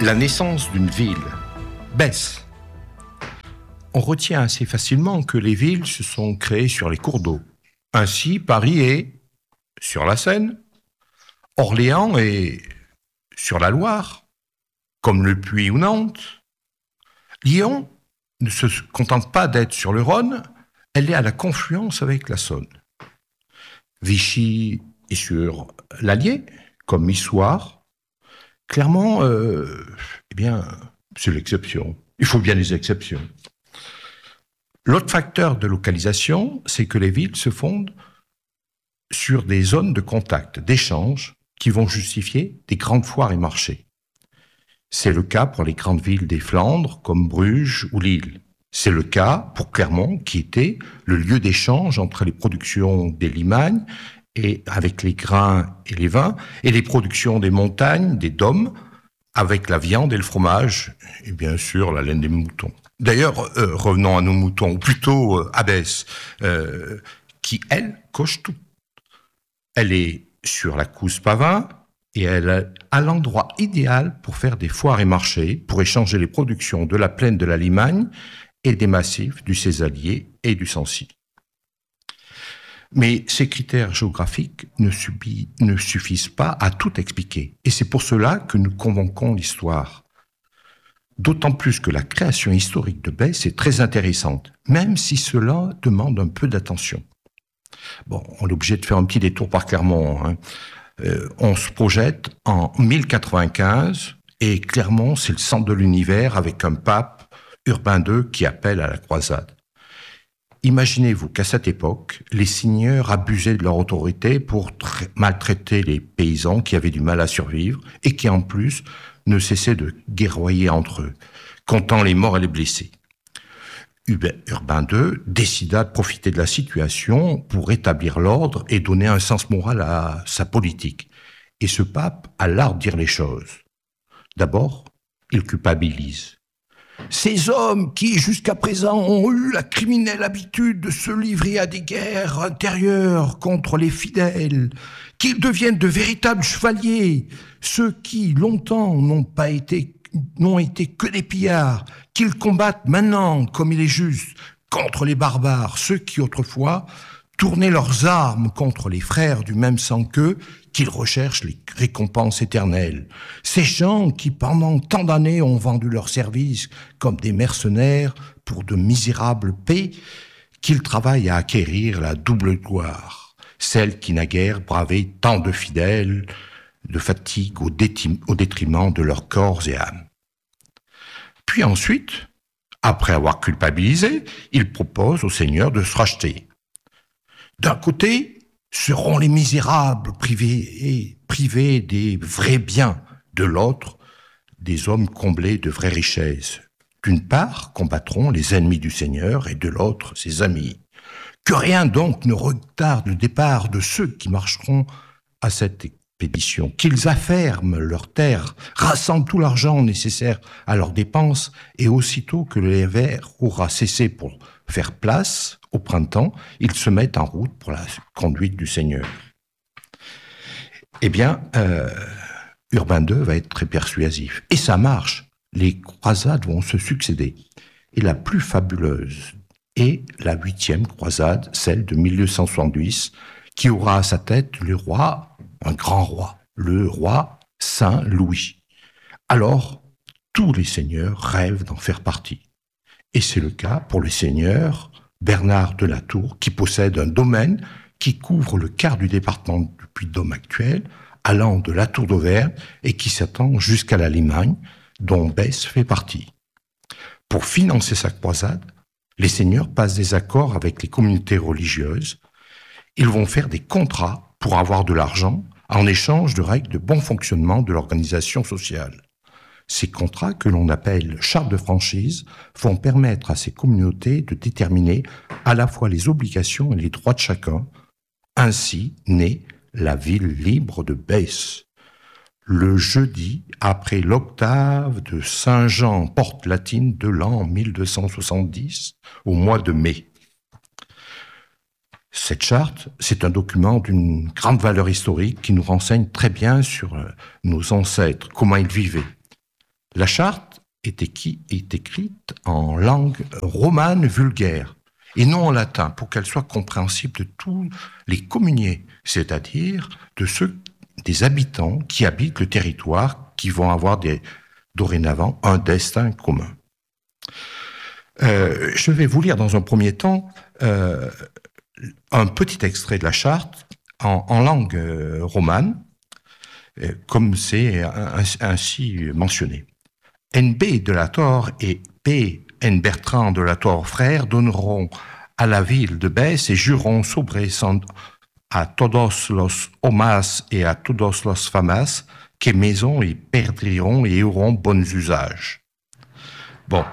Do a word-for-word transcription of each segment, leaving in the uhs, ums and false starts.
La naissance d'une ville. Besse. On retient assez facilement que les villes se sont créées sur les cours d'eau. Ainsi, Paris est sur la Seine, Orléans est sur la Loire, comme Le Puy ou Nantes. Lyon ne se contente pas d'être sur le Rhône, elle est à la confluence avec la Saône. Vichy est sur l'Allier, comme Issoire. Clairement, euh, eh bien, c'est l'exception. Il faut bien les exceptions. L'autre facteur de localisation, c'est que les villes se fondent sur des zones de contact, d'échange, qui vont justifier des grandes foires et marchés. C'est le cas pour les grandes villes des Flandres, comme Bruges ou Lille. C'est le cas pour Clermont, qui était le lieu d'échange entre les productions des Limagnes, et avec les grains et les vins, et les productions des montagnes, des dômes, avec la viande et le fromage, et bien sûr la laine des moutons. D'ailleurs, euh, revenons à nos moutons, ou plutôt euh, à Besse, euh, qui, elle, coche tout. Elle est sur la Couze Pavin, et elle est à l'endroit idéal pour faire des foires et marchés, pour échanger les productions de la plaine de la Limagne et des massifs du Césalier et du Sancy. Mais ces critères géographiques ne, subit, ne suffisent pas à tout expliquer. Et c'est pour cela que nous convoquons l'histoire. D'autant plus que la création historique de Besse est très intéressante, même si cela demande un peu d'attention. Bon, on est obligé de faire un petit détour par Clermont. Hein. Euh, on se projette en mille quatre-vingt-quinze, et Clermont, c'est le centre de l'univers, avec un pape, Urbain deux, qui appelle à la croisade. Imaginez-vous qu'à cette époque, les seigneurs abusaient de leur autorité pour tra- maltraiter les paysans qui avaient du mal à survivre et qui, en plus, ne cessaient de guerroyer entre eux, comptant les morts et les blessés. Urbain deux décida de profiter de la situation pour rétablir l'ordre et donner un sens moral à sa politique. Et ce pape a l'art de dire les choses. D'abord, il culpabilise. Ces hommes qui, jusqu'à présent, ont eu la criminelle habitude de se livrer à des guerres intérieures contre les fidèles, qu'ils deviennent de véritables chevaliers, ceux qui, longtemps, n'ont pas été, n'ont été que des pillards, qu'ils combattent maintenant, comme il est juste, contre les barbares, ceux qui, autrefois, tournaient leurs armes contre les frères du même sang qu'eux, qu'ils recherchent les récompenses éternelles. Ces gens qui, pendant tant d'années, ont vendu leurs services comme des mercenaires pour de misérables paix, qu'ils travaillent à acquérir la double gloire, celle qui naguère bravait tant de fidèles, de fatigue au, détim- au détriment de leurs corps et âmes. Puis ensuite, après avoir culpabilisé, il propose au Seigneur de se racheter. D'un côté, seront les misérables privés, et privés des vrais biens. De l'autre, des hommes comblés de vraies richesses. D'une part, combattront les ennemis du Seigneur et de l'autre, ses amis. Que rien donc ne retarde le départ de ceux qui marcheront à cette expédition. Qu'ils afferment leurs terres, rassemblent tout l'argent nécessaire à leurs dépenses et aussitôt que l'hiver aura cessé pour faire place, au printemps, ils se mettent en route pour la conduite du Seigneur. Eh bien, euh, Urbain deux va être très persuasif. Et ça marche. Les croisades vont se succéder. Et la plus fabuleuse est la huitième croisade, celle de mille deux cent soixante-dix, qui aura à sa tête le roi, un grand roi, le roi Saint Louis. Alors, tous les seigneurs rêvent d'en faire partie. Et c'est le cas pour le seigneur Bernard de la Tour, qui possède un domaine qui couvre le quart du département du Puy-de-Dôme actuel, allant de la Tour d'Auvergne et qui s'étend jusqu'à la Limagne, dont Besse fait partie. Pour financer sa croisade, les seigneurs passent des accords avec les communautés religieuses. Ils vont faire des contrats pour avoir de l'argent en échange de règles de bon fonctionnement de l'organisation sociale. Ces contrats, que l'on appelle chartes de franchise, vont permettre à ces communautés de déterminer à la fois les obligations et les droits de chacun. Ainsi naît la ville libre de Besse. Le jeudi après l'octave de Saint-Jean, porte latine de l'an mille deux cent soixante-dix, au mois de mai. Cette charte, c'est un document d'une grande valeur historique qui nous renseigne très bien sur nos ancêtres, comment ils vivaient. La charte est, équi- est écrite en langue romane vulgaire et non en latin, pour qu'elle soit compréhensible de tous les communiers, c'est-à-dire de ceux des habitants qui habitent le territoire, qui vont avoir des, dorénavant un destin commun. Euh, je vais vous lire dans un premier temps euh, un petit extrait de la charte en, en langue euh, romane, euh, comme c'est ainsi mentionné. N B de la Torre et P. N. Bertrand de la Torre frère donneront à la ville de Besse et jureront sobre a todos los homas et a todos los famas que maison y perdront et auront bons usages. Bon,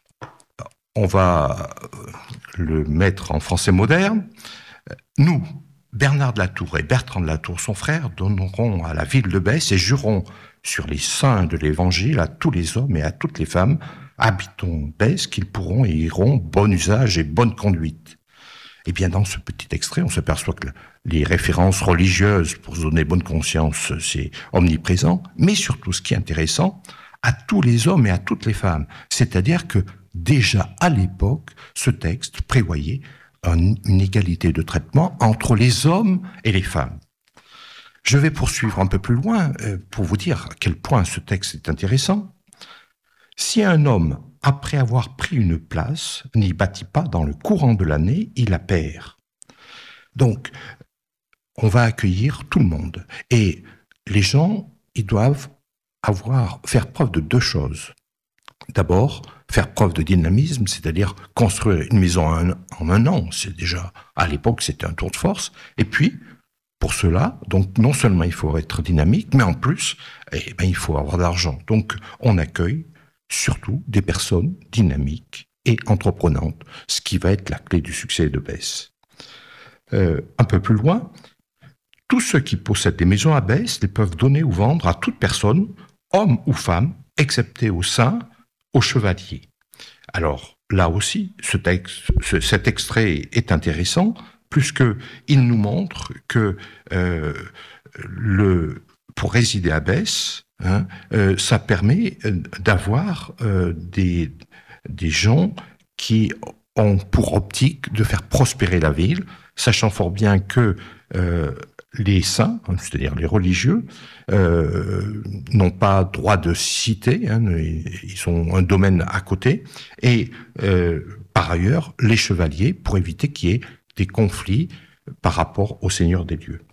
on va le mettre en français moderne. Nous, Bernard de la Tour et Bertrand de la Tour, son frère, donneront à la ville de Besse et jureront sur les saints de l'Évangile à tous les hommes et à toutes les femmes habitons Besse qu'ils pourront et iront bon usage et bonne conduite. Et bien dans ce petit extrait, on s'aperçoit que les références religieuses pour se donner bonne conscience, c'est omniprésent, mais surtout ce qui est intéressant, à tous les hommes et à toutes les femmes. C'est-à-dire que déjà à l'époque, ce texte prévoyait un, une égalité de traitement entre les hommes et les femmes. Je vais poursuivre un peu plus loin euh, pour vous dire à quel point ce texte est intéressant. Si un homme, après avoir pris une place, n'y bâtit pas dans le courant de l'année, il la perd. Donc, on va accueillir tout le monde. Et les gens, ils doivent avoir, faire preuve de deux choses. D'abord, faire preuve de dynamisme, c'est-à-dire construire une maison en un, en un an. C'est déjà, à l'époque, c'était un tour de force. Et puis, pour cela, donc non seulement il faut être dynamique, mais en plus, eh ben, il faut avoir de l'argent. Donc, on accueille surtout des personnes dynamiques et entreprenantes, ce qui va être la clé du succès de Besse. Euh, un peu plus loin, tous ceux qui possèdent des maisons à Besse les peuvent donner ou vendre à toute personne, homme ou femme, excepté aux saints, aux chevaliers. Alors, là aussi, ce texte, ce, cet extrait est intéressant, puisqu'il nous montre que euh, le, pour résider à Besse, hein, euh, ça permet d'avoir euh, des, des gens qui ont pour optique de faire prospérer la ville, sachant fort bien que euh, les saints, c'est-à-dire les religieux, euh, n'ont pas droit de cité, hein, ils ont un domaine à côté, et euh, par ailleurs, les chevaliers, pour éviter qu'il y ait des conflits par rapport au Seigneur des lieux.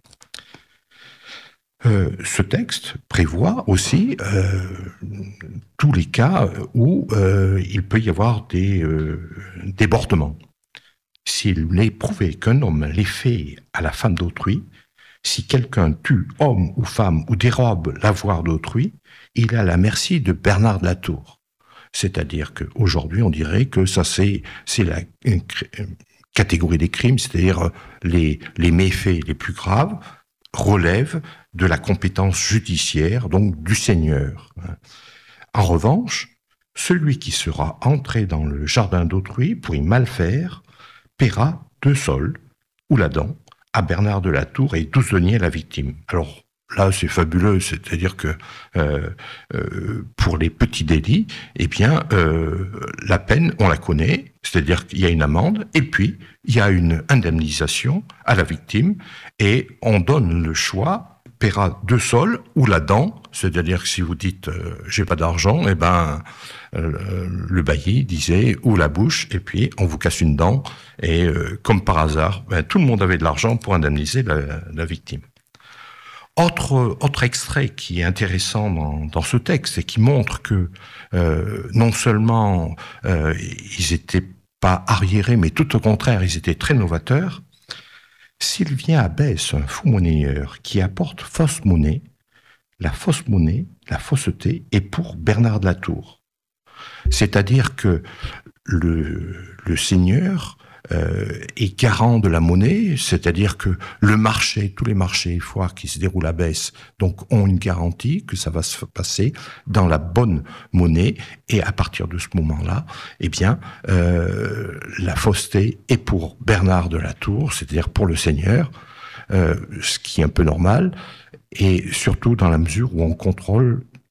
Euh, ce texte prévoit aussi euh, tous les cas où euh, il peut y avoir des euh, débordements. S'il est prouvé qu'un homme les fait à la femme d'autrui, si quelqu'un tue homme ou femme ou dérobe l'avoir d'autrui, il est à la merci de Bernard de la Tour. C'est-à-dire qu'aujourd'hui, on dirait que ça c'est, c'est la une, une catégorie des crimes, c'est-à-dire les, les méfaits les plus graves relèvent de la compétence judiciaire, donc du Seigneur. En revanche, celui qui sera entré dans le jardin d'autrui pour y mal faire paiera deux sols ou la dent à Bernard de la Tour et douze deniers à la victime. Alors là, c'est fabuleux, c'est-à-dire que euh, euh, pour les petits délits, eh bien, euh, la peine, on la connaît, c'est-à-dire qu'il y a une amende, et puis il y a une indemnisation à la victime, et on donne le choix, paiera deux sols ou la dent, c'est-à-dire que si vous dites euh, j'ai pas d'argent, eh ben euh, le bailli disait ou la bouche, et puis on vous casse une dent, et euh, comme par hasard, ben, tout le monde avait de l'argent pour indemniser la, la victime. Autre, autre extrait qui est intéressant dans, dans ce texte et qui montre que euh, non seulement euh, ils étaient pas arriérés, mais tout au contraire, ils étaient très novateurs. S'il vient à Besse un faux monnayeur qui apporte fausse monnaie, la fausse monnaie, la fausseté est pour Bernard de la Tour. C'est-à-dire que le, le seigneur euh, est garant de la monnaie, c'est-à-dire que le marché, tous les marchés et foires qui se déroulent à Besse, donc ont une garantie que ça va se passer dans la bonne monnaie, et à partir de ce moment-là, eh bien, euh, la fausseté est pour Bernard de la Tour, c'est-à-dire pour le seigneur, euh, ce qui est un peu normal, et surtout dans la mesure où on contrôle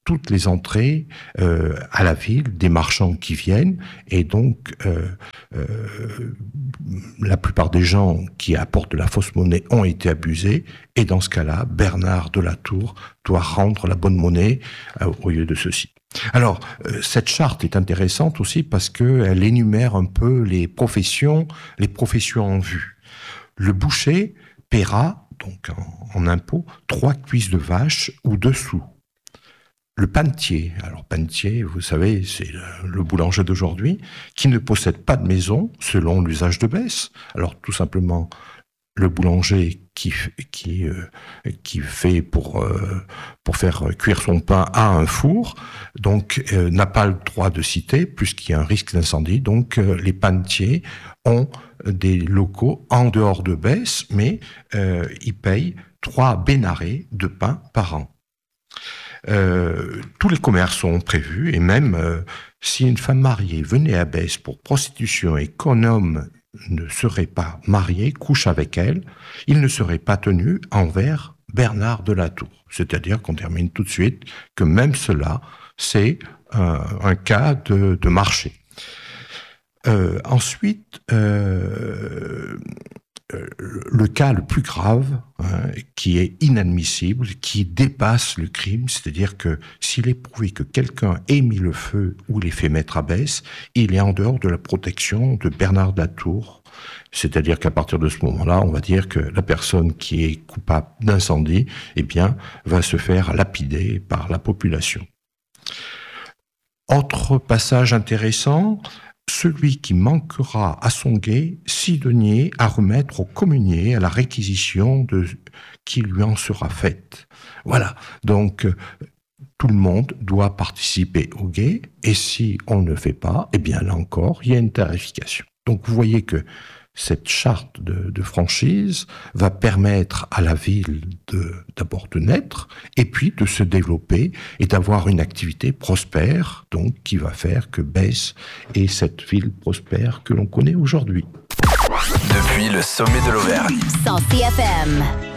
toutes les entrées euh, à la ville, des marchands qui viennent, et donc euh, euh, la plupart des gens qui apportent de la fausse monnaie ont été abusés, et dans ce cas-là, Bernard de la Tour doit rendre la bonne monnaie euh, au lieu de ceci. Alors, euh, cette charte est intéressante aussi parce qu'elle énumère un peu les professions, les professions en vue. Le boucher paiera, donc en, en impôt, trois cuisses de vache ou deux sous. Le panetier, alors panetier, vous savez, c'est le, le boulanger d'aujourd'hui, qui ne possède pas de maison, selon l'usage de Besse. Alors tout simplement, le boulanger qui, qui, euh, qui fait pour, euh, pour faire cuire son pain à un four, donc euh, n'a pas le droit de citer, puisqu'il y a un risque d'incendie. Donc euh, les panetiers ont des locaux en dehors de Besse, mais euh, ils payent trois bénarés de pain par an. Euh, tous les commerces sont prévus, et même euh, si une femme mariée venait à Besse pour prostitution et qu'un homme ne serait pas marié, couche avec elle, il ne serait pas tenu envers Bernard de la Tour. C'est-à-dire qu'on termine tout de suite que même cela, c'est euh, un cas de, de marché. Euh, ensuite, euh, le cas le plus grave, hein, qui est inadmissible, qui dépasse le crime, c'est-à-dire que s'il est prouvé que quelqu'un ait mis le feu ou l'ait fait mettre à Besse, il est en dehors de la protection de Bernard de la Tour. C'est-à-dire qu'à partir de ce moment-là, on va dire que la personne qui est coupable d'incendie, eh bien, va se faire lapider par la population. Autre passage intéressant, celui qui manquera à son guet six deniers à remettre au communier à la réquisition de qui lui en sera faite. Voilà, donc euh, tout le monde doit participer au guet, et si on ne le fait pas, eh bien là encore, il y a une tarification. Donc vous voyez que cette charte de, de franchise va permettre à la ville de, d'abord de naître, et puis de se développer et d'avoir une activité prospère, donc qui va faire que Besse est cette ville prospère que l'on connaît aujourd'hui. Depuis le sommet de l'Auvergne. cent C F M.